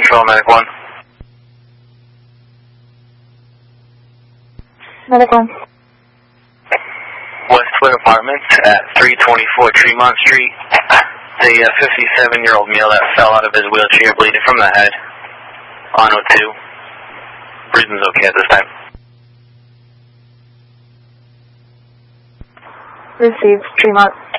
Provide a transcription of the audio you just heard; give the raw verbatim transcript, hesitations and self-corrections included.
Control, Medic one. Medic one. Westwood Apartments at three twenty-four Tremont Street. The fifty-seven-year-old male that fell out of his wheelchair bleeding from the head. On oh two. Breathing's okay at this time. Received, Tremont.